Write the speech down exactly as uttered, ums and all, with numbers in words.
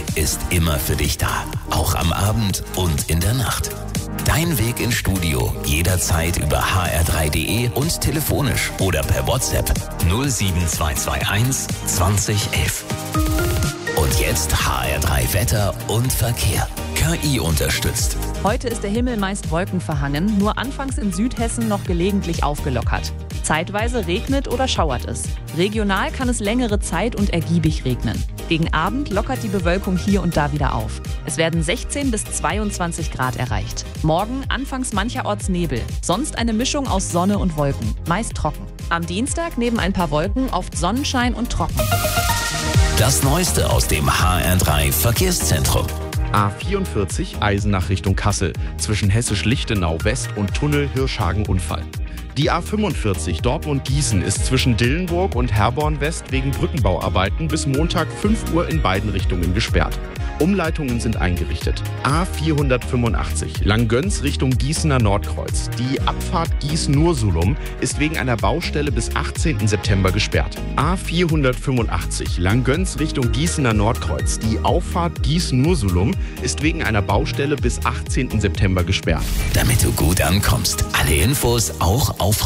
drei ist immer für dich da. Auch am Abend und in der Nacht. Dein Weg ins Studio jederzeit über h r drei punkt d e und telefonisch oder per WhatsApp null sieben zwei zwei eins zwanzig elf. Und jetzt H R drei Wetter und Verkehr. K I unterstützt. Heute ist der Himmel meist wolkenverhangen, nur anfangs in Südhessen noch gelegentlich aufgelockert. Zeitweise regnet oder schauert es. Regional kann es längere Zeit und ergiebig regnen. Gegen Abend lockert die Bewölkung hier und da wieder auf. Es werden sechzehn bis zweiundzwanzig Grad erreicht. Morgen anfangs mancherorts Nebel, sonst eine Mischung aus Sonne und Wolken, meist trocken. Am Dienstag neben ein paar Wolken oft Sonnenschein und trocken. Das Neueste aus dem H R drei Verkehrszentrum. A vierundvierzig Eisenach Richtung Kassel, zwischen Hessisch-Lichtenau West und Tunnel Hirschhagen Unfall. Die A fünfundvierzig Dortmund-Gießen ist zwischen Dillenburg und Herborn West wegen Brückenbauarbeiten bis Montag fünf Uhr in beiden Richtungen gesperrt. Umleitungen sind eingerichtet. A vierhundertfünfundachtzig Langgöns Richtung Gießener Nordkreuz. Die Abfahrt Gieß-Nursulum ist wegen einer Baustelle bis achtzehnten September gesperrt. A vierhundertfünfundachtzig Langgöns Richtung Gießener Nordkreuz. Die Auffahrt Gieß-Nursulum ist wegen einer Baustelle bis achtzehnten September gesperrt. Damit du gut ankommst. Alle Infos auch auf